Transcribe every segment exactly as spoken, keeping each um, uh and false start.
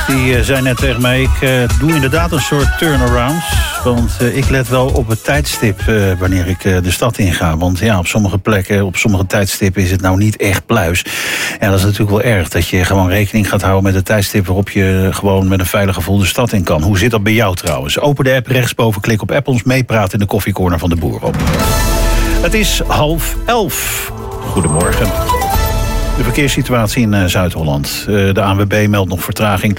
die uh, zei net tegen mij... ik uh, doe inderdaad een soort turnarounds. Want uh, ik let wel op het tijdstip uh, wanneer ik uh, de stad inga. Want ja, op sommige plekken, op sommige tijdstippen... is het nou niet echt pluis. En dat is natuurlijk wel erg. Dat je gewoon rekening gaat houden met het tijdstip... waarop je gewoon met een veilig gevoel de stad in kan. Hoe zit dat bij jou trouwens? Open de app rechtsboven, klik op app ons meepraten... in de koffiecorner van de Boer op. Het is half elf. Goedemorgen. De verkeerssituatie in uh, Zuid-Holland. Uh, de A N W B meldt nog vertraging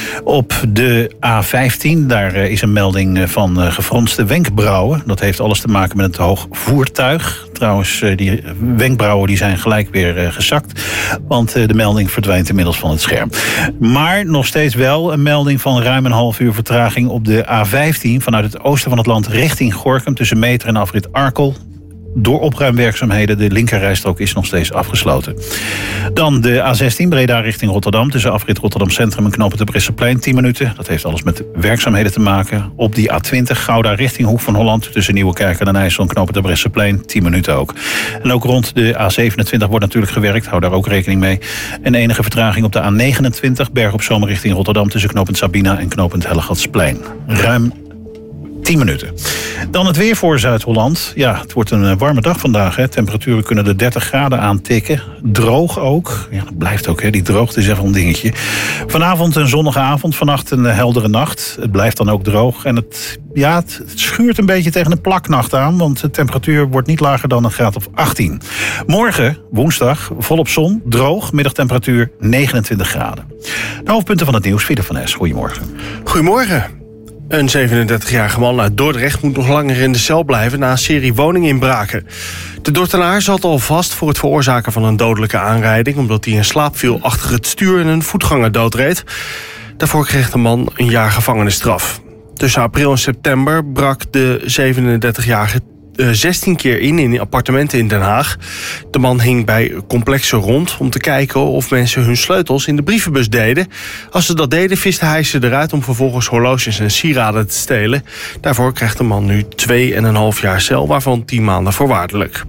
op de A vijftien. Daar uh, is een melding uh, van uh, gefronste wenkbrauwen. Dat heeft alles te maken met het hoog voertuig. Trouwens, uh, die wenkbrauwen die zijn gelijk weer uh, gezakt. Want uh, de melding verdwijnt inmiddels van het scherm. Maar nog steeds wel een melding van ruim een half uur vertraging op de A vijftien... vanuit het oosten van het land richting Gorinchem... tussen Meter en afrit Arkel. Door opruimwerkzaamheden, de linkerrijstrook is nog steeds afgesloten. Dan de A zestien, Breda richting Rotterdam. Tussen afrit Rotterdam Centrum en knooppunt de Bresseplein, tien minuten. Dat heeft alles met werkzaamheden te maken. Op die A twintig, Gouda richting Hoek van Holland. Tussen Nieuwekerk en Den IJssel en knooppunt de Bresseplein, tien minuten ook. En ook rond de A zevenentwintig wordt natuurlijk gewerkt. Hou daar ook rekening mee. En enige vertraging op de A negenentwintig, Berg op Zoom richting Rotterdam. Tussen knooppunt Sabina en knooppunt Hellegatsplein. Ruim tien minuten. Dan het weer voor Zuid-Holland. Ja, het wordt een warme dag vandaag. Hè. Temperaturen kunnen de dertig graden aantikken. Droog ook. Ja, dat blijft ook. Hè. Die droogte is even een dingetje. Vanavond een zonnige avond. Vannacht een heldere nacht. Het blijft dan ook droog. En het, ja, het, het schuurt een beetje tegen een plaknacht aan. Want de temperatuur wordt niet lager dan een graad of achttien. Morgen, woensdag, volop zon. Droog. Middagtemperatuur negenentwintig graden. De hoofdpunten van het nieuws. Fiede van Es. Goedemorgen. Goedemorgen. Een zevenendertigjarige man uit Dordrecht moet nog langer in de cel blijven na een serie woninginbraken. De Dordtenaar zat al vast voor het veroorzaken van een dodelijke aanrijding... omdat hij in slaap viel achter het stuur en een voetganger doodreed. Daarvoor kreeg de man een jaar gevangenisstraf. Tussen april en september brak de zevenendertigjarige zestien keer in in appartementen in Den Haag. De man hing bij complexen rond om te kijken of mensen hun sleutels in de brievenbus deden. Als ze dat deden, viste hij ze eruit om vervolgens horloges en sieraden te stelen. Daarvoor krijgt de man nu twee en een half jaar cel, waarvan tien maanden voorwaardelijk.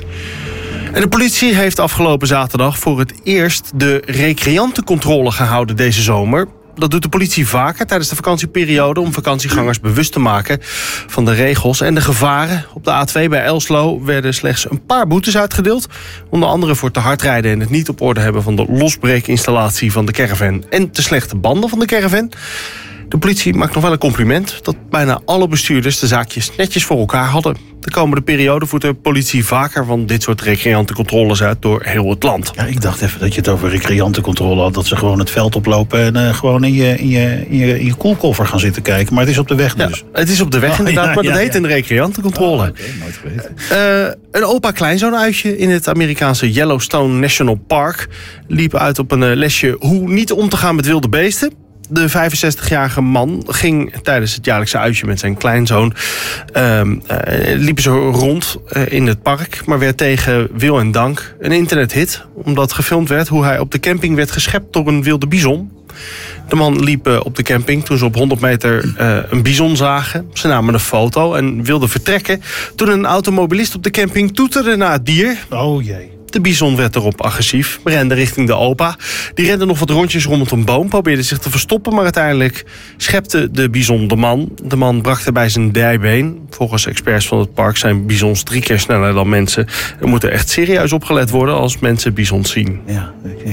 En de politie heeft afgelopen zaterdag voor het eerst de recreantencontrole gehouden deze zomer. Dat doet de politie vaker tijdens de vakantieperiode... om vakantiegangers bewust te maken van de regels en de gevaren. Op de A twee bij Elslo werden slechts een paar boetes uitgedeeld. Onder andere voor te hard rijden en het niet op orde hebben... van de losbreekinstallatie van de caravan en te slechte banden van de caravan. De politie maakt nog wel een compliment... dat bijna alle bestuurders de zaakjes netjes voor elkaar hadden. De komende periode voert de politie vaker van dit soort recreantencontroles uit door heel het land. Ja, ik dacht even dat je het over recreantencontrole had. Dat ze gewoon het veld oplopen en uh, gewoon in je, in, je, in, je, in je koelkoffer gaan zitten kijken. Maar het is op de weg dus. Ja, het is op de weg oh, inderdaad, ja, maar dat ja, heet ja. een recreantencontrole. Oh, okay, nooit geweten. Uh, een opa-kleinzoonuitje in het Amerikaanse Yellowstone National Park liep uit op een uh, lesje hoe niet om te gaan met wilde beesten. De vijfenzestigjarige man ging tijdens het jaarlijkse uitje met zijn kleinzoon... Uh, uh, liepen ze rond uh, in het park, maar werd tegen wil en dank een internethit. Omdat gefilmd werd hoe hij op de camping werd geschept door een wilde bison. De man liep uh, op de camping toen ze op honderd meter uh, een bison zagen. Ze namen een foto en wilden vertrekken... toen een automobilist op de camping toeterde naar het dier. Oh jee. De bison werd erop agressief, rende richting de opa. Die rende nog wat rondjes rond een boom, probeerde zich te verstoppen... maar uiteindelijk schepte de bison de man. De man brak bij zijn dijbeen. Volgens experts van het park zijn bisons drie keer sneller dan mensen. Er moet er echt serieus opgelet worden als mensen bisons zien. Ja,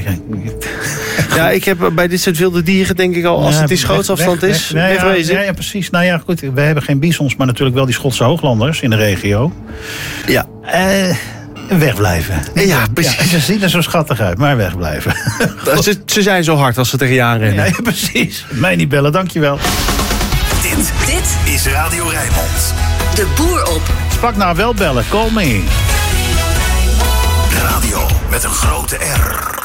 ja ik heb bij dit soort wilde dieren denk ik al... als ja, het in schootsafstand weg, is, weg, wegwezen. Ja, ja, ja, precies. Nou ja, goed, we hebben geen bisons, maar natuurlijk wel die Schotse hooglanders in de regio. Ja. Uh, Wegblijven. Ja, precies. Ja, ze zien er zo schattig uit, maar wegblijven. Ze, ze zijn zo hard als ze tegen je aanrennen. Ja, ja, precies. Mij niet bellen, dankjewel. Dit, dit is Radio Rijnmond. De Boer op. Vlak na wel bellen, call me. Radio met een grote R.